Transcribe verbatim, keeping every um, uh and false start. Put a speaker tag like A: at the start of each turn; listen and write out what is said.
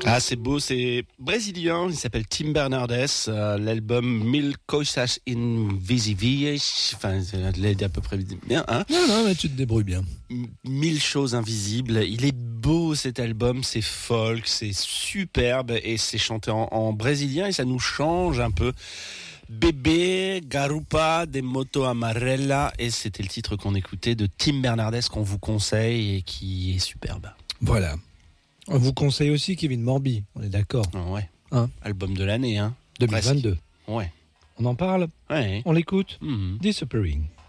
A: Ah, c'est beau, c'est brésilien, il s'appelle Tim Bernardes, euh, l'album Mil Coisas Invisíveis, enfin, je l'ai dit à peu près bien, hein.
B: Non, non, mais tu te débrouilles bien.
A: M- Mille choses invisibles. Il est beau cet album, c'est folk, c'est superbe et c'est chanté en, en brésilien et ça nous change un peu. Bébé, Garupa, des Moto Amarella et c'était le titre qu'on écoutait de Tim Bernardes qu'on vous conseille et qui est superbe.
B: Voilà. On vous conseille aussi Kevin Morby, on est d'accord.
A: Ah ouais.
B: Hein
A: Album de l'année, hein.
B: deux mille vingt-deux.
A: Presque. Ouais.
B: On en parle,
A: Ouais.
B: on l'écoute.
A: Mhm.
B: Disappearing.